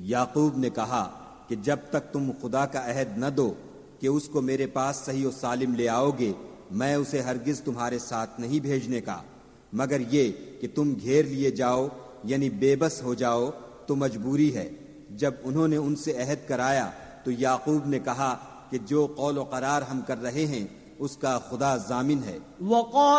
याकूब ने कहा कि जब तक तुम खुदा का अहद न दो कि उसको मेरे पास सही और सालिम ले आओगे, मैं उसे हरगिज तुम्हारे साथ नहीं भेजने का, मगर ये कि तुम घेर लिए जाओ यानी बेबस हो जाओ तो मजबूरी है। जब उन्होंने उनसे अहद कराया तो याकूब ने कहा कि जो कौल और करार हम कर रहे हैं उसका खुदा जामिन है।